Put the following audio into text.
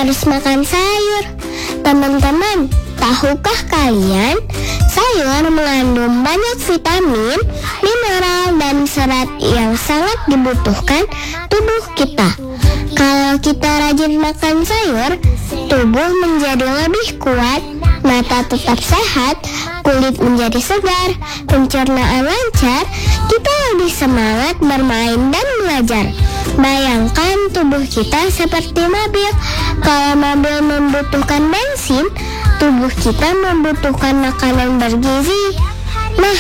harus makan sayur. Teman-teman, tahukah kalian sayur mengandung banyak vitamin, mineral, dan serat yang sangat dibutuhkan tubuh kita. Kalau kita rajin makan sayur, tubuh menjadi lebih kuat, mata tetap sehat, kulit menjadi segar, pencernaan lancar, kita lebih semangat bermain dan belajar. Bayangkan tubuh kita seperti mobil. Kalau mobil membutuhkan bensin, tubuh kita membutuhkan makanan bergizi.